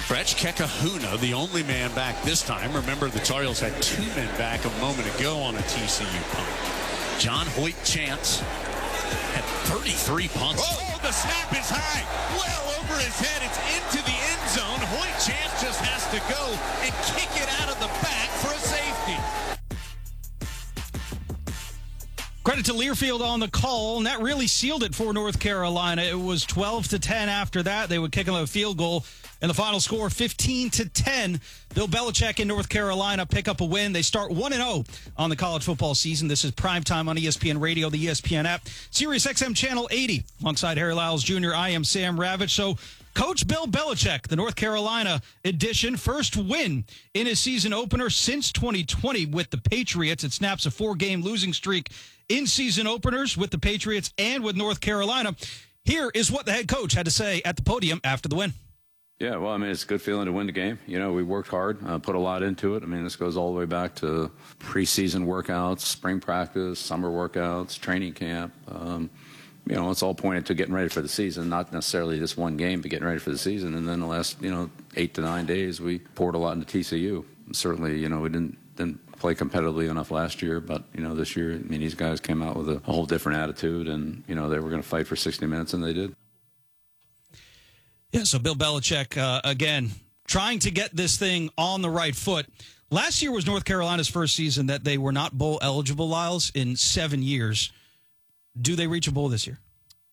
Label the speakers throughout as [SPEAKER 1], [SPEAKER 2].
[SPEAKER 1] Fretch Kekahuna, the only man back this time. Remember, the Tar Heels had 2 men back a moment ago on a TCU punt. John Hoyt Chance had 33 punts.
[SPEAKER 2] Oh, the snap is high. Well over his head. It's into the end zone. Hoyt Chance just has to go and kick it out of the back for a safety.
[SPEAKER 3] Credit to Learfield on the call, and that really sealed it for North Carolina. It was 12-10 after that. They would kick a field goal, and the final score 15-10. Bill Belichick in North Carolina pick up a win. They start 1-0 on the college football season. This is primetime on ESPN Radio, the ESPN app, Sirius XM Channel 80. Alongside Harry Lyles Jr., I am Sam Ravitch. So, Coach Bill Belichick, the North Carolina edition, first win in his season opener since 2020 with the Patriots. It snaps a 4-game losing streak in season openers with the Patriots and with North Carolina. Here is what the head coach had to say at the podium after the win.
[SPEAKER 4] Yeah, well, I mean, it's a good feeling to win the game. You know, we worked hard, put a lot into it. I mean, this goes all the way back to preseason workouts, spring practice, summer workouts, training camp. You know, it's all pointed to getting ready for the season, not necessarily just one game, but getting ready for the season. And then the last, 8 to 9 days, we poured a lot into TCU. Certainly, we didn't play competitively enough last year, but, this year, I mean, these guys came out with a whole different attitude, and, they were going to fight for 60 minutes, and they did.
[SPEAKER 3] Yeah, so Bill Belichick, again, trying to get this thing on the right foot. Last year was North Carolina's first season that they were not bowl eligible, Lyles, in 7 years. Do they reach a bowl this year?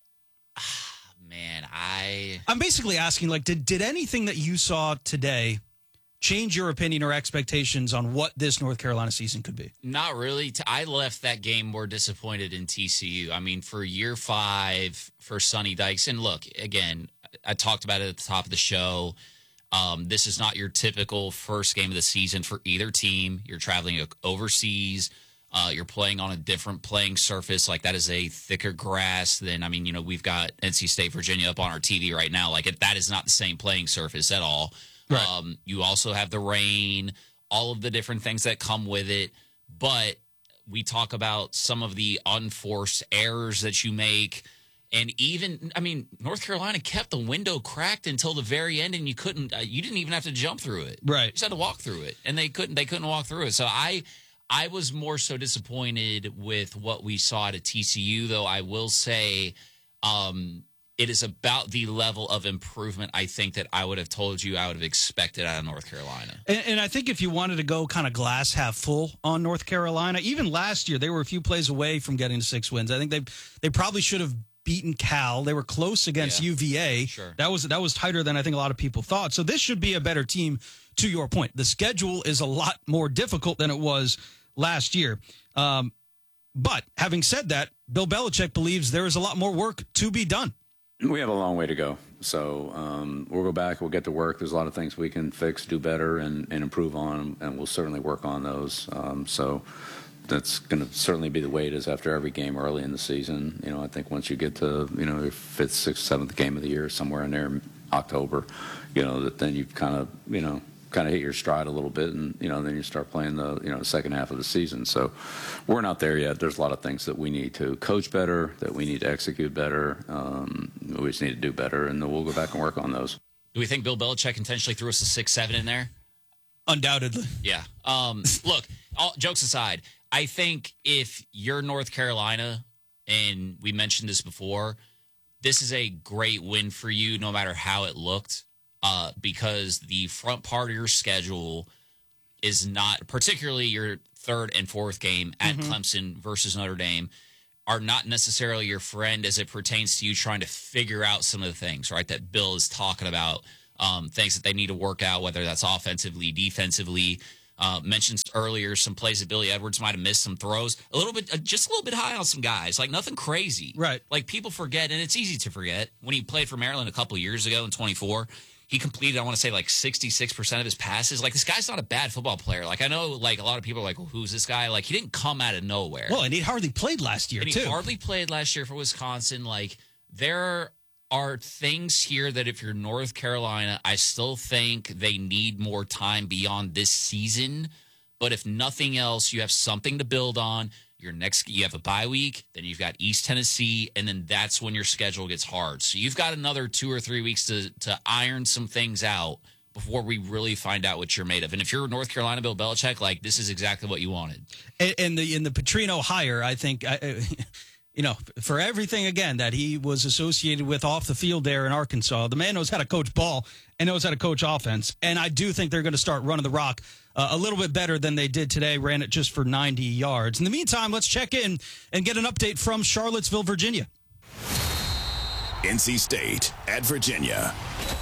[SPEAKER 5] Man,
[SPEAKER 3] I'm basically asking, did anything that you saw today change your opinion or expectations on what this North Carolina season could be?
[SPEAKER 5] Not really. I left that game more disappointed in TCU. I mean, for year 5 for Sonny Dykes, and look, again, I talked about it at the top of the show. This is not your typical first game of the season for either team. You're traveling overseas. You're playing on a different playing surface. That is a thicker grass than, we've got NC State, Virginia up on our TV right now. That is not the same playing surface at all. Right. You also have the rain, all of the different things that come with it. But we talk about some of the unforced errors that you make. And even, North Carolina kept the window cracked until the very end, and you didn't even have to jump through it.
[SPEAKER 3] Right.
[SPEAKER 5] You just had to walk through it, and they couldn't walk through it. So I was more so disappointed with what we saw at TCU, though I will say it is about the level of improvement I think that I would have told you I would have expected out of North Carolina.
[SPEAKER 3] And I think if you wanted to go kind of glass half full on North Carolina, even last year they were a few plays away from getting to 6 wins. I think they probably should have beaten Cal. They were close against UVA.
[SPEAKER 5] Sure.
[SPEAKER 3] That was tighter than I think a lot of people thought. So this should be a better team, to your point. The schedule is a lot more difficult than it was last year. But having said that, Bill Belichick believes there is a lot more work to be done.
[SPEAKER 4] We have a long way to go. So we'll go back, we'll get to work. There's a lot of things we can fix, do better, and improve on, and we'll certainly work on those. So that's going to certainly be the way it is after every game early in the season. I think once you get to, your 5th, 6th, 7th game of the year, somewhere in there in October, that then you kind of hit your stride a little bit, and then you start playing the second half of the season. So we're not there yet. There's a lot of things that we need to coach better, that we need to execute better. We just need to do better, and then we'll go back and work on those.
[SPEAKER 5] Do we think Bill Belichick intentionally threw us a 6-7 in there?
[SPEAKER 3] Undoubtedly.
[SPEAKER 5] Yeah. Look, all jokes aside, I think if you're North Carolina, and we mentioned this before, this is a great win for you no matter how it looked. Because the front part of your schedule is not, particularly your 3rd and 4th game at Clemson versus Notre Dame, are not necessarily your friend as it pertains to you trying to figure out some of the things, right, that Bill is talking about, things that they need to work out, whether that's offensively, defensively. Mentioned earlier some plays that Billy Edwards might have missed, some throws, just a little bit high on some guys, nothing crazy.
[SPEAKER 3] Right.
[SPEAKER 5] People forget, and it's easy to forget, when he played for Maryland a couple years ago in 24, he completed, I want to say, 66% of his passes. This guy's not a bad football player. I know, a lot of people are like, well, who's this guy? He didn't come out of nowhere.
[SPEAKER 3] Well, and he hardly played last year,
[SPEAKER 5] and
[SPEAKER 3] too.
[SPEAKER 5] He hardly played last year for Wisconsin. There are things here that if you're North Carolina, I still think they need more time beyond this season. But if nothing else, you have something to build on. You have a bye week, then you've got East Tennessee, and then that's when your schedule gets hard. So you've got another 2 or 3 weeks to iron some things out before we really find out what you're made of. And if you're North Carolina Bill Belichick, like, this is exactly what you wanted.
[SPEAKER 3] And in the Petrino hire, I think, for everything, again, that he was associated with off the field there in Arkansas, the man knows how to coach ball and knows how to coach offense. And I do think they're going to start running the rock a little bit better than they did today, ran it just for 90 yards. In the meantime, let's check in and get an update from Charlottesville, Virginia.
[SPEAKER 6] NC State at Virginia.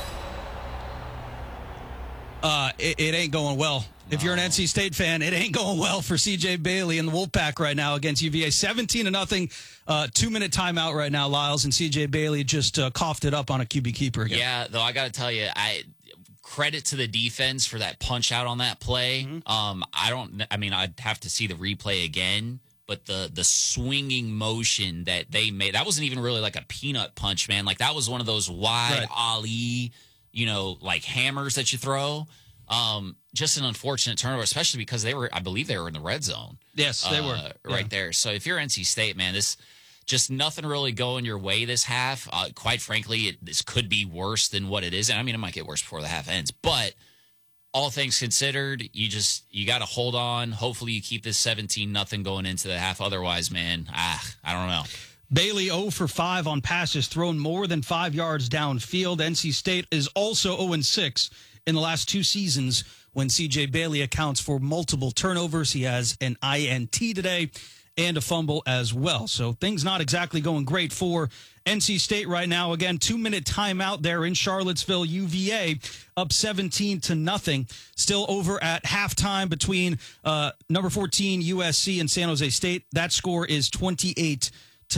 [SPEAKER 3] It ain't going well. If you're an NC State fan, it ain't going well for C.J. Bailey and the Wolfpack right now against UVA. 17-0, 2-minute timeout right now, Lyles, and C.J. Bailey just coughed it up on a QB keeper again.
[SPEAKER 5] Yeah, though I got to tell you, credit to the defense for that punch out on that play.
[SPEAKER 3] Mm-hmm.
[SPEAKER 5] I'd have to see the replay again, but the swinging motion that they made, that wasn't even really like a peanut punch, man. Like, that was one of those wide ollie, like hammers that you throw. Just an unfortunate turnover, especially because I believe they were in the red zone.
[SPEAKER 3] Yes, they were.
[SPEAKER 5] Right there. So if you're NC State, man, this just nothing really going your way this half. Quite frankly, this could be worse than what it is. And it might get worse before the half ends. But all things considered, you got to hold on. Hopefully you keep this 17-0 going into the half. Otherwise, man, I don't know.
[SPEAKER 3] Bailey 0 for 5 on passes thrown more than 5 yards downfield. NC State is also 0-6 in the last 2 seasons when C.J. Bailey accounts for multiple turnovers. He has an INT today and a fumble as well. So things not exactly going great for NC State right now. Again, 2-minute timeout there in Charlottesville. UVA up 17-0. Still over at halftime between number 14 USC and San Jose State. That score is 28-0.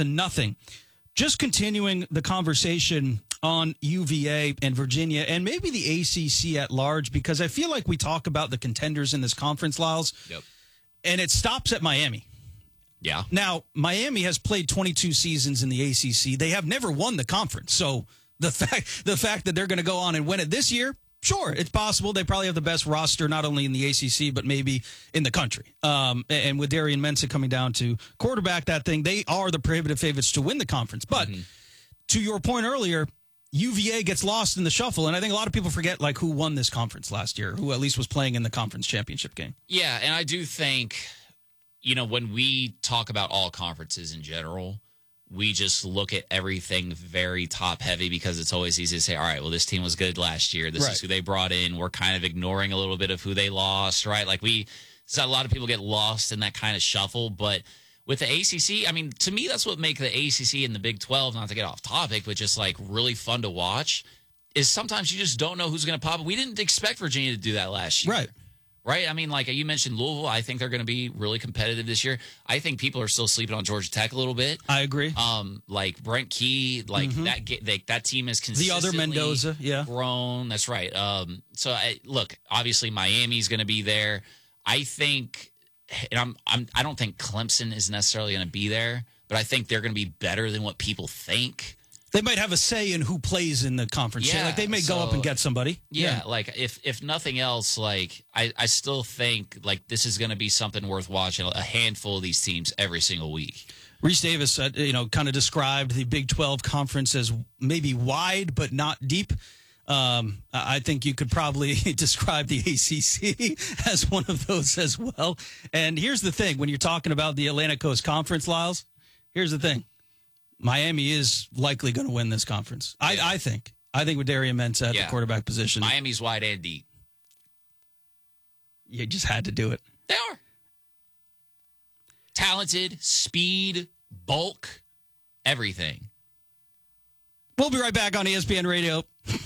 [SPEAKER 3] Just continuing the conversation on UVA and Virginia and maybe the ACC at large, because I feel like we talk about the contenders in this conference, Lyles, and it stops at Miami.
[SPEAKER 5] Yeah.
[SPEAKER 3] Now, Miami has played 22 seasons in the ACC. They have never won the conference. So the fact that they're going to go on and win it this year, sure, it's possible. They probably have the best roster, not only in the ACC, but maybe in the country. And with Darian Mensah coming down to quarterback that thing, they are the prohibitive favorites to win the conference. But to your point earlier, UVA gets lost in the shuffle, and I think a lot of people forget who won this conference last year, who at least was playing in the conference championship game.
[SPEAKER 5] Yeah, and I do think, when we talk about all conferences in general, we just look at everything very top-heavy because it's always easy to say, all right, well, this team was good last year. This is who they brought in. We're kind of ignoring a little bit of who they lost, right? So a lot of people get lost in that kind of shuffle, but with the ACC, to me, that's what makes the ACC and the Big 12, not to get off topic, but just really fun to watch, is sometimes you just don't know who's going to pop. We didn't expect Virginia to do that last year. Right? You mentioned Louisville. I think they're going to be really competitive this year. I think people are still sleeping on Georgia Tech a little bit.
[SPEAKER 3] I agree.
[SPEAKER 5] Brent Key, that team is consistently
[SPEAKER 3] the other Mendoza,
[SPEAKER 5] grown. That's right. Look, obviously Miami's going to be there. I think. And I don't think Clemson is necessarily going to be there, but I think they're going to be better than what people think.
[SPEAKER 3] They might have a say in who plays in the conference.
[SPEAKER 5] Yeah,
[SPEAKER 3] they may go up and get somebody.
[SPEAKER 5] Yeah, if nothing else, I still think this is going to be something worth watching. A handful of these teams every single week.
[SPEAKER 3] Reese Davis, kind of described the Big 12 conference as maybe wide but not deep. I think you could probably describe the ACC as one of those as well. And here's the thing. When you're talking about the Atlantic Coast Conference, Lyles, here's the thing. Miami is likely going to win this conference. Yeah. I think with Darian Mensah at the quarterback position.
[SPEAKER 5] Miami's wide and deep.
[SPEAKER 3] You just had to do it.
[SPEAKER 5] They are. Talented, speed, bulk, everything.
[SPEAKER 3] We'll be right back on ESPN Radio.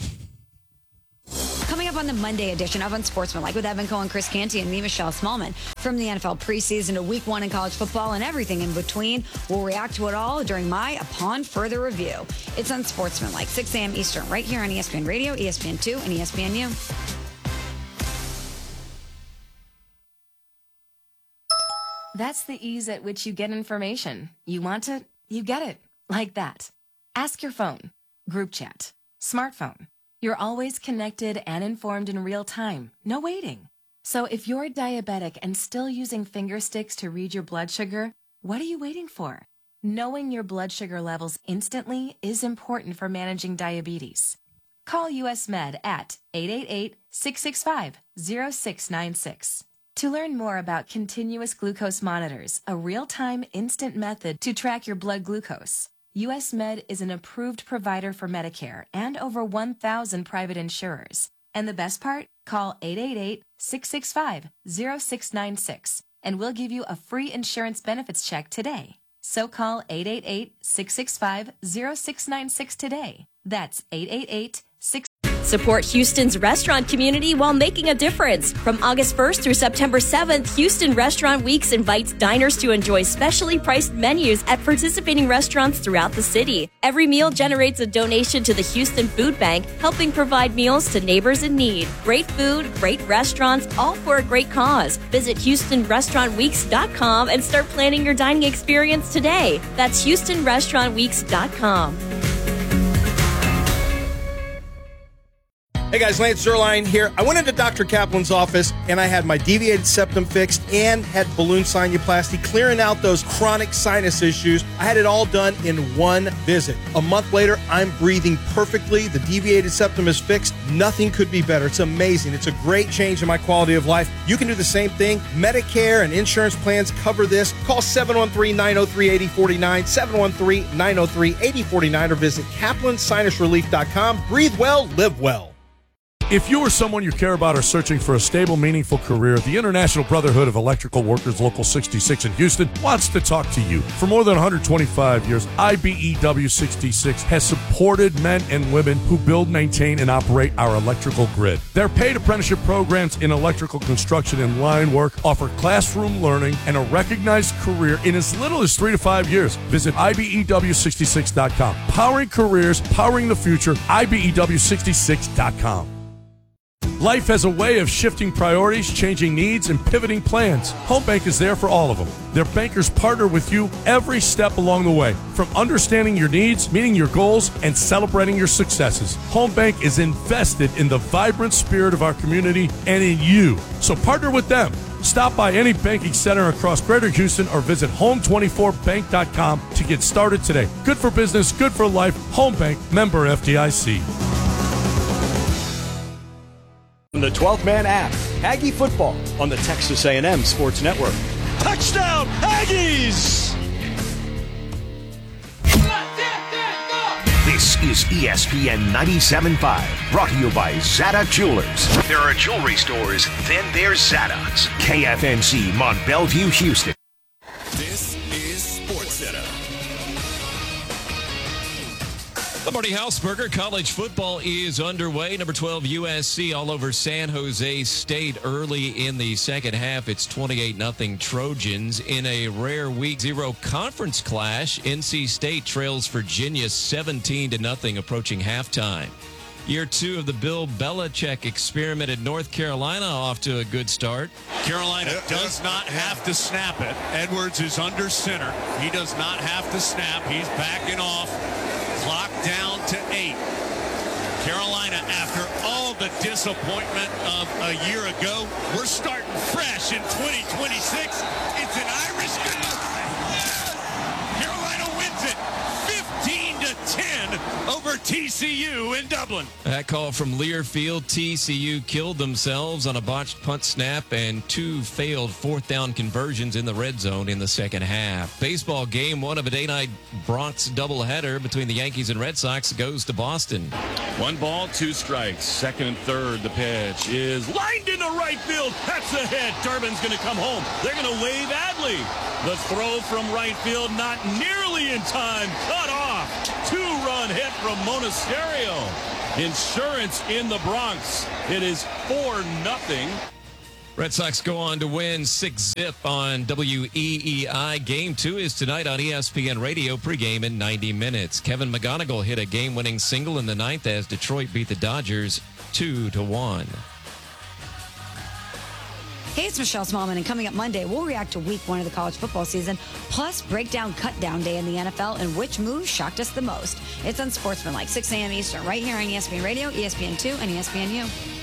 [SPEAKER 7] Coming up on the Monday edition of Unsportsmanlike with Evan Cohen, Chris Canty, and me, Michelle Smallman. From the NFL preseason to week 1 in college football and everything in between, we'll react to it all during my Upon Further Review. It's Unsportsmanlike, 6 a.m. Eastern, right here on ESPN Radio, ESPN2, and ESPNU.
[SPEAKER 8] That's the ease at which you get information. You want it, you get it. Like that. Ask your phone. Group chat. Smartphone. You're always connected and informed in real time. No waiting. So if you're diabetic and still using finger sticks to read your blood sugar, what are you waiting for? Knowing your blood sugar levels instantly is important for managing diabetes. Call US Med at 888-665-0696. To learn more about continuous glucose monitors, a real-time instant method to track your blood glucose, US Med is an approved provider for Medicare and over 1,000 private insurers. And the best part? Call 888-665-0696 and we'll give you a free insurance benefits check today. So call 888-665-0696 today. That's 888-665.
[SPEAKER 9] Support Houston's restaurant community while making a difference. From August 1st through September 7th, Houston Restaurant Weeks invites diners to enjoy specially priced menus at participating restaurants throughout the city. Every meal generates a donation to the Houston Food Bank, helping provide meals to neighbors in need. Great food, great restaurants, all for a great cause. Visit HoustonRestaurantWeeks.com and start planning your dining experience today. That's HoustonRestaurantWeeks.com.
[SPEAKER 10] Hey guys, Lance Zerline here. I went into Dr. Kaplan's office and I had my deviated septum fixed and had balloon sinuplasty, clearing out those chronic sinus issues. I had it all done in one visit. A month later, I'm breathing perfectly. The deviated septum is fixed. Nothing could be better. It's amazing. It's a great change in my quality of life. You can do the same thing. Medicare and insurance plans cover this. Call 713-903-8049, 713-903-8049, or visit kaplansinusrelief.com. Breathe well, live well.
[SPEAKER 11] If you or someone you care about are searching for a stable, meaningful career, the International Brotherhood of Electrical Workers Local 66 in Houston wants to talk to you. For more than 125 years, IBEW 66 has supported men and women who build, maintain, and operate our electrical grid. Their paid apprenticeship programs in electrical construction and line work offer classroom learning and a recognized career in as little as 3 to 5 years. Visit IBEW66.com. Powering careers, powering the future, IBEW66.com. Life has a way of shifting priorities, changing needs, and pivoting plans. Home Bank is there for all of them. Their bankers partner with you every step along the way, from understanding your needs, meeting your goals, and celebrating your successes. Home Bank is invested in the vibrant spirit of our community and in you. So partner with them. Stop by any banking center across Greater Houston or visit home24bank.com to get started today. Good for business, good for life. Home Bank, member FDIC.
[SPEAKER 12] The 12th Man app, Aggie Football on the Texas A&M Sports Network. Touchdown, Aggies!
[SPEAKER 6] This is ESPN 97.5, brought to you by Zada Jewelers. There are jewelry stores, then there's Zada's. KFNC, Mont Bellevue, Houston.
[SPEAKER 2] This is SportsCenter.
[SPEAKER 13] The Marty Hausberger. College football is underway. Number 12 USC all over San Jose State early in the second half. It's 28-0 Trojans. In a rare Week 0 conference clash, NC State trails Virginia 17-0 approaching halftime. Year 2 of the Bill Belichick experiment at North Carolina off to a good start.
[SPEAKER 2] Carolina does not have to snap it. Edwards is under center. He does not have to snap. He's backing off. Clock down to 8. Carolina, after all the disappointment of a year ago, we're starting fresh in 2026. It's an Irish goal. Carolina wins it 15-10 over TCU in Dublin.
[SPEAKER 13] That call from Learfield. TCU killed themselves on a botched punt snap and 2 failed fourth down conversions in the red zone in the second half. Baseball game 1 of a day-night Bronx doubleheader between the Yankees and Red Sox goes to Boston.
[SPEAKER 14] 1 ball, 2 strikes. Second and third, the pitch is lined into right field. That's the hit. Durbin's going to come home. They're going to wave Adley. The throw from right field, not nearly in time. Cut off. 2-run hit from Monasterio. Insurance in the Bronx. It is 4-0.
[SPEAKER 13] Red Sox go on to win 6-0 on WEEI. Game 2 is tonight on ESPN Radio, pregame in 90 minutes. Kevin McGonigal hit a game-winning single in the 9th as Detroit beat the Dodgers 2-1.
[SPEAKER 7] Hey, it's Michelle Smallman, and coming up Monday, we'll react to Week 1 of the college football season, plus break down cut-down day in the NFL and which move shocked us the most. It's on Sportsmanlike, 6 a.m. Eastern, right here on ESPN Radio, ESPN2, and ESPNU.